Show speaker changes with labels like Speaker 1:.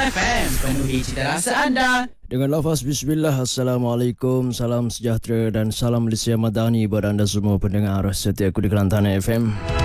Speaker 1: FM, penuhi cita rasa anda.
Speaker 2: Dengan lafaz bismillah, Assalamualaikum, salam sejahtera dan salam Malaysia Madani buat anda semua pendengar setiaku di Kelantan FM.